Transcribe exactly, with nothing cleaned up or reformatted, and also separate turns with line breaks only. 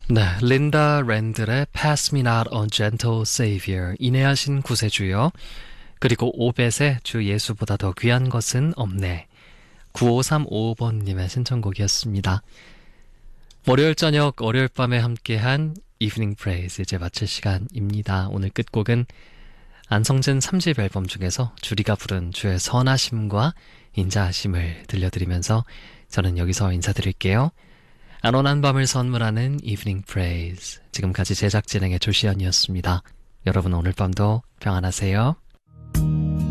네, 린다 랜들의 Pass Me Not a Gentle Savior, 인내하신 구세주여. 그리고 오벳의 주 예수보다 더 귀한 것은 없네. 구오삼오 번님의 신청곡이었습니다. 월요일 저녁, 월요일 밤에 함께한 Evening Praise 이제 마칠 시간입니다. 오늘 끝곡은 안성진 삼 집 앨범 중에서 주리가 부른 주의 선하심과 인자하심을 들려드리면서 저는 여기서 인사드릴게요. 안온한 밤을 선물하는 Evening Praise. 지금까지 제작 진행의 조시연이었습니다. 여러분 오늘 밤도 평안하세요.